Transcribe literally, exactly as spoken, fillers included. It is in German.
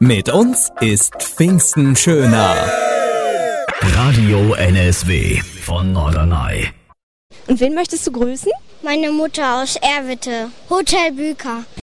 Mit uns ist Pfingsten schöner. Radio N S W von Norderney. Und wen möchtest du grüßen? Meine Mutter aus Erwitte. Hotel Büker.